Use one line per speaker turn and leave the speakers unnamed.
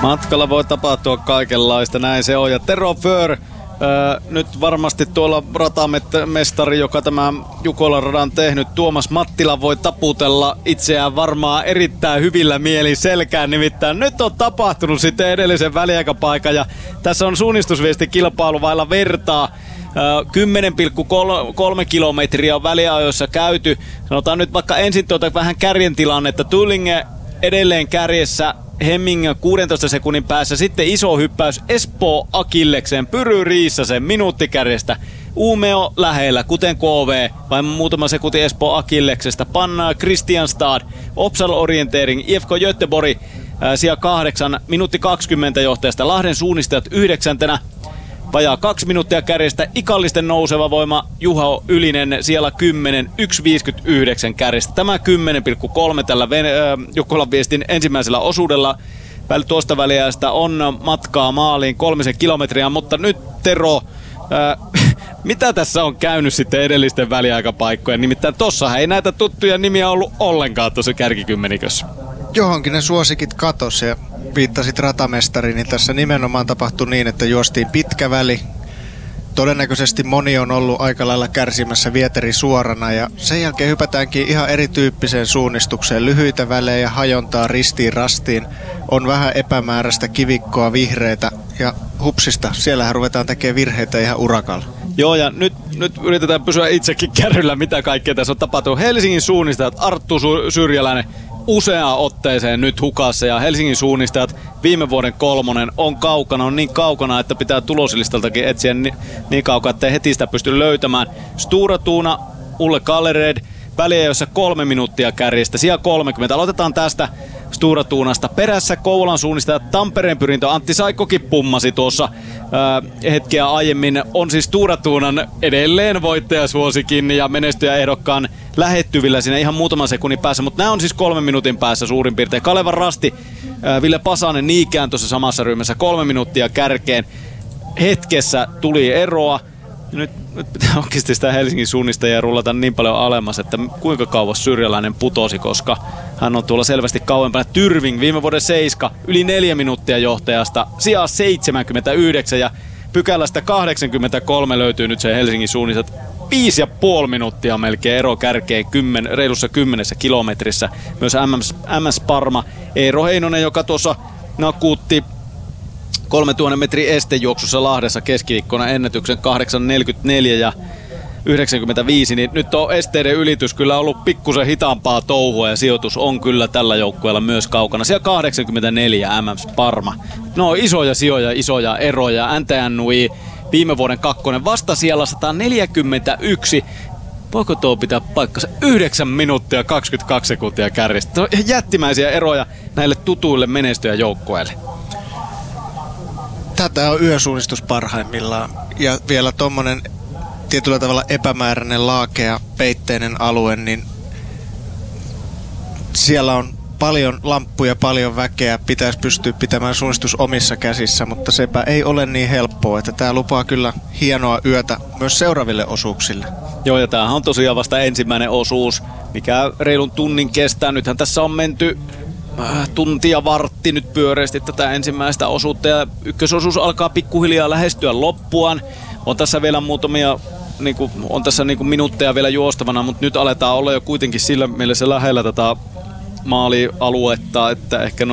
Matkalla voi tapahtua kaikenlaista, näin se on. Ja Tero Föhr, nyt varmasti tuolla ratamestari, joka tämä Jukolan radan tehnyt, Tuomas Mattila voi taputella itseään varmaan erittäin hyvillä mielin selkään. Nimittäin nyt on tapahtunut sitten edellisen väliaikapaikan ja tässä on suunnistusviestikilpailu vailla vertaa. 10,3 kilometriä on väliajoissa käyty. Sanotaan nyt vaikka ensin vähän kärjen tilannetta. Tullinge edelleen kärjessä, Hemming 16 sekunnin päässä. Sitten iso hyppäys Espoo Akillekseen, Pyry Riissasen minuuttikärjestä. Umeå lähellä, kuten KV, vain muutama sekunti Espoo Akilleksesta. Panna Kristianstad, Opsal Orientering, IFK Göteborg sija 8, minuutti 20 johtajasta. Lahden suunnistajat 9. Vajaa 2 minuuttia kärjestä. Ikallisten nouseva voima Juha Ylinen siellä 10, 1.59 kärjestä. Tämä 10,3 tällä Jukkolan viestin ensimmäisellä osuudella. Tuosta väliästä on matkaa maaliin 3 kilometriä, mutta nyt Tero, mitä tässä on käynyt sitten edellisten väliaikapaikkojen? Nimittäin tossa ei näitä tuttuja nimiä ollut ollenkaan tuossa kärkikymmenikössä.
Johonkin ne suosikit katosi ja viittasit ratamestariin, niin tässä nimenomaan tapahtui niin, että juostiin pitkä väli. Todennäköisesti moni on ollut aika lailla kärsimässä vieteri suorana ja sen jälkeen hypätäänkin ihan erityyppiseen suunnistukseen. Lyhyitä välejä, hajontaa ristiin rastiin, on vähän epämääräistä kivikkoa, vihreitä ja hupsista. Siellähän ruvetaan tekemään virheitä ihan urakalla.
Joo, ja nyt yritetään pysyä itsekin kärryllä, mitä kaikkea tässä on tapahtunut. Helsingin suunnistajat Arttu Syrjäläinen useaan otteeseen nyt hukassa ja Helsingin suunnistajat viime vuoden 3 on kaukana, on niin kaukana, että pitää tuloslistaltakin etsiä niin kaukaa, ettei heti sitä pysty löytämään. Stura Tuuna, Ulle Kallered, väliä jossa 3 minuuttia kärjestä, sija 30. Aloitetaan tästä Stura Tuunasta. Perässä Kouvolan suunnistajat Tampereen pyrintö Antti Saikkokin pummasi tuossa hetkeä aiemmin. On siis Stura Tuunan edelleen voittajasuosikin ja menestyjäehdokkaan lähettyvillä siinä ihan muutaman sekunnin päässä, mutta nämä on siis 3 minuutin päässä suurin piirtein. Kalevan Rasti, Ville Pasanen niikään tuossa samassa ryhmässä 3 minuuttia kärkeen. Hetkessä tuli eroa. Nyt pitää oikeasti sitä Helsingin suunnistajia rullata niin paljon alemmas, että kuinka kauas Syrjäläinen putosi, koska hän on tuolla selvästi kauempana. Tyrving viime vuoden 7, yli 4 minuuttia johtajasta, sijaa 79 ja pykälästä 83 löytyy nyt se Helsingin suunnistajat. 5,5 minuuttia melkein ero kärkeen reilussa 10 kilometrissä. Myös MS Parma, Eero Heinonen, joka tuossa nakuutti 3000 metrin estejuoksussa Lahdessa keskiviikkona ennätyksen 8.44 ja 95, niin nyt on esteiden ylitys kyllä ollut pikkusen hitaampaa touhua ja sijoitus on kyllä tällä joukkueella myös kaukana. Siellä 84 MS Parma. No isoja sijoja, isoja eroja. NTNUI viime vuoden 2, vasta siellä 141. Voiko tuo pitää paikkansa? 9 minuuttia 22 sekuntia kärjestä. No, jättimäisiä eroja näille tutuille menestyjäjoukkueille.
Tätä on yösuunnistus parhaimmillaan. Ja vielä tommonen tietyllä tavalla epämääräinen, laakea, peitteinen alue, niin siellä on paljon lamppuja, paljon väkeä, pitäisi pystyä pitämään suunnistus omissa käsissä, mutta sepä ei ole niin helppoa, että tää lupaa kyllä hienoa yötä myös seuraaville osuuksille.
Joo, ja tämähän on tosiaan vasta ensimmäinen osuus, mikä reilun tunnin kestää. Nythän tässä on menty tuntia vartti nyt pyöreästi tätä ensimmäistä osuutta, ja ykkösosuus alkaa pikkuhiljaa lähestyä loppuaan. On tässä vielä muutamia minuutteja vielä juostavana, mutta nyt aletaan olla jo kuitenkin sillä mielessä lähellä tätä maalialuetta, että ehkä